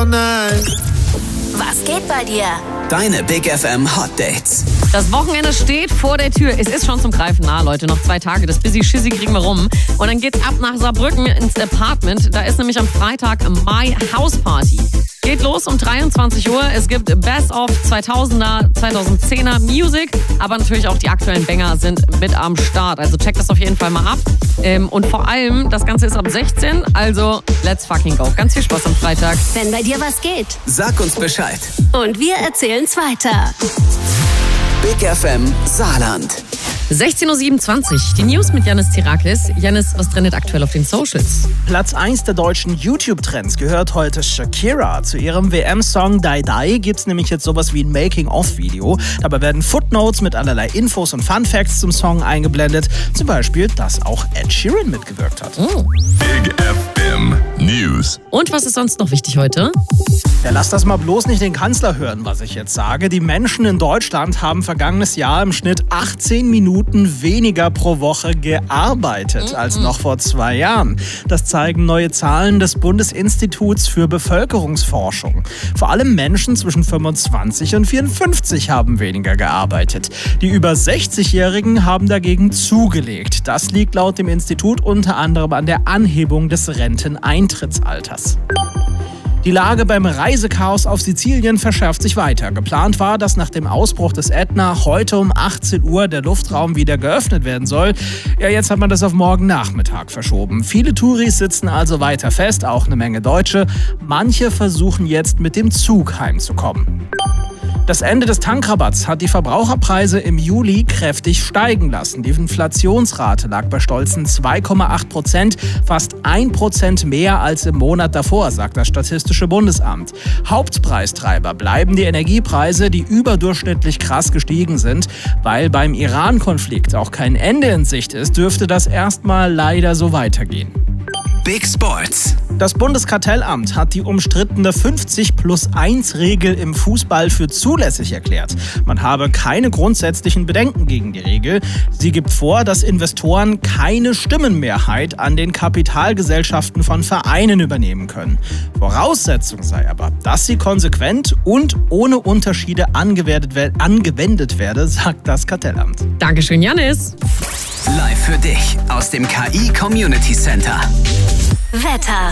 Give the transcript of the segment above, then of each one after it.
so nice. Was geht bei dir? Deine Big FM Hot Dates. Das Wochenende steht vor der Tür. Es ist schon zum Greifen nah, Leute. Noch 2 Tage. Das Busy Shizzy kriegen wir rum. Und dann geht's ab nach Saarbrücken ins Apartment. Da ist nämlich am Freitag My House Party. Geht los um 23 Uhr. Es gibt Best of 2000er, 2010er Music. Aber natürlich auch die aktuellen Banger sind mit am Start. Also checkt das auf jeden Fall mal ab. Und vor allem, das Ganze ist ab 16. Also let's fucking go. Ganz viel Spaß am Freitag. Wenn bei dir was geht. Sag uns Bescheid. Und wir erzählen's weiter. Big FM Saarland. 16.27 Uhr. Die News mit Yannis Tirakis. Yannis, was trendet aktuell auf den Socials? Platz 1 der deutschen YouTube-Trends gehört heute Shakira. Zu ihrem WM-Song Die Die gibt's nämlich jetzt sowas wie ein Making-of-Video. Dabei werden Footnotes mit allerlei Infos und Fun-Facts zum Song eingeblendet. Zum Beispiel, dass auch Ed Sheeran mitgewirkt hat. Oh. Big FM News. Und was ist sonst noch wichtig heute? Ja, lass das mal bloß nicht den Kanzler hören, was ich jetzt sage. Die Menschen in Deutschland haben vergangenes Jahr im Schnitt 18 Minuten weniger pro Woche gearbeitet als noch vor 2 Jahren. Das zeigen neue Zahlen des Bundesinstituts für Bevölkerungsforschung. Vor allem Menschen zwischen 25 und 54 haben weniger gearbeitet. Die über 60-Jährigen haben dagegen zugelegt. Das liegt laut dem Institut unter anderem an der Anhebung des Renteneintrittsalters. Die Lage beim Reisechaos auf Sizilien verschärft sich weiter. Geplant war, dass nach dem Ausbruch des Ätna heute um 18 Uhr der Luftraum wieder geöffnet werden soll. Ja, jetzt hat man das auf morgen Nachmittag verschoben. Viele Touris sitzen also weiter fest, auch eine Menge Deutsche. Manche versuchen jetzt mit dem Zug heimzukommen. Das Ende des Tankrabatts hat die Verbraucherpreise im Juli kräftig steigen lassen. Die Inflationsrate lag bei stolzen 2,8%, fast 1% mehr als im Monat davor, sagt das Statistische Bundesamt. Hauptpreistreiber bleiben die Energiepreise, die überdurchschnittlich krass gestiegen sind. Weil beim Iran-Konflikt auch kein Ende in Sicht ist, dürfte das erstmal leider so weitergehen. Big Sports. Das Bundeskartellamt hat die umstrittene 50+1-Regel im Fußball für zulässig erklärt. Man habe keine grundsätzlichen Bedenken gegen die Regel. Sie gibt vor, dass Investoren keine Stimmenmehrheit an den Kapitalgesellschaften von Vereinen übernehmen können. Voraussetzung sei aber, dass sie konsequent und ohne Unterschiede angewendet werde, sagt das Kartellamt. Dankeschön, Yannis. Live für dich aus dem KI Community Center. Wetter.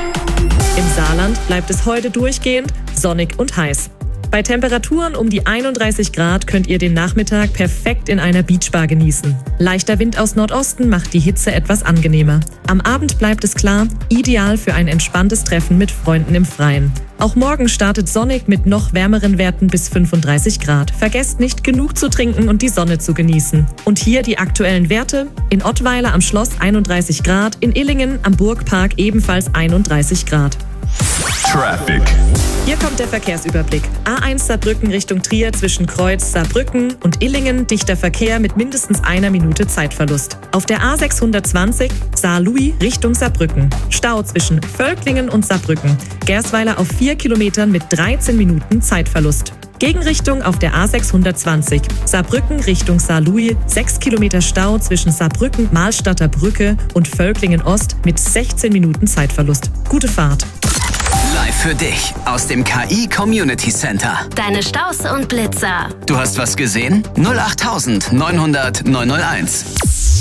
Im Saarland bleibt es heute durchgehend sonnig und heiß. Bei Temperaturen um die 31 Grad könnt ihr den Nachmittag perfekt in einer Beachbar genießen. Leichter Wind aus Nordosten macht die Hitze etwas angenehmer. Am Abend bleibt es klar, ideal für ein entspanntes Treffen mit Freunden im Freien. Auch morgen startet sonnig mit noch wärmeren Werten bis 35 Grad. Vergesst nicht, genug zu trinken und die Sonne zu genießen. Und hier die aktuellen Werte. In Ottweiler am Schloss 31 Grad, in Illingen am Burgpark ebenfalls 31 Grad. Traffic. Hier kommt der Verkehrsüberblick. A1 Saarbrücken Richtung Trier zwischen Kreuz, Saarbrücken und Illingen dichter Verkehr mit mindestens 1 Minute Zeitverlust. Auf der A620 Saar-Louis Richtung Saarbrücken. Stau zwischen Völklingen und Saarbrücken. Gersweiler auf 4 Kilometern mit 13 Minuten Zeitverlust. Gegenrichtung auf der A620. Saarbrücken Richtung Saar-Louis. 6 Kilometer Stau zwischen Saarbrücken, Mahlstadter Brücke und Völklingen Ost mit 16 Minuten Zeitverlust. Gute Fahrt. Live für dich aus dem KI Community Center. Deine Staus und Blitzer. Du hast was gesehen? 08900 901.